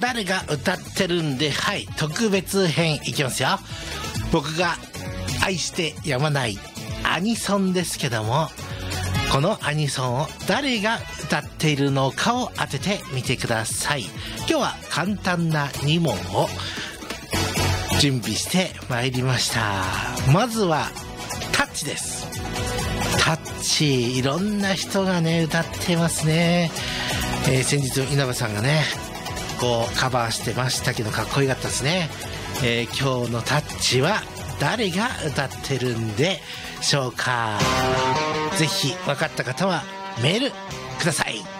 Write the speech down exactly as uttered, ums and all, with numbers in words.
誰が歌ってるんで、はい、特別編いきますよ。僕が愛してやまないアニソンですけども、このアニソンを誰が歌っているのかを当ててみてください。今日は簡単なに問を準備してまいりました。まずはタッチです。タッチ、いろんな人がね歌ってますね。えー、先日稲葉さんがねこうカバーしてましたけど、かっこよかったですね。えー、今日のタッチは誰が歌ってるんでしょうか。ぜひ分かった方はメールください。